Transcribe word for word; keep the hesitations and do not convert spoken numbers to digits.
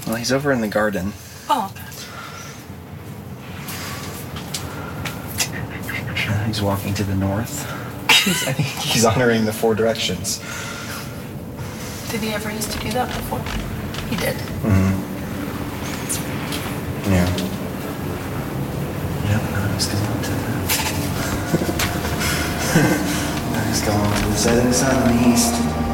Well, he's over in the garden. Oh. Uh, he's walking to the north. I think he's honoring the four directions. Did he ever used to do that before? He did. Mm-hmm. Yeah. Yep, now he's going to the... now he's going to the setting sun in the east.